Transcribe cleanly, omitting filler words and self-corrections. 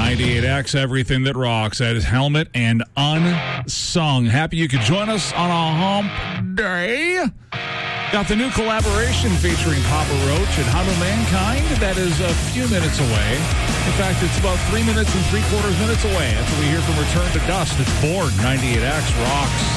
98X, everything that rocks. That is Helmet and Unsung. Happy you could join us on a hump day. Got the new collaboration featuring Papa Roach and How to Mankind. That is a few minutes away. In fact, it's about 3 minutes and 3/4 minutes away. After we hear from Return to Dust, it's Bored. 98X rocks.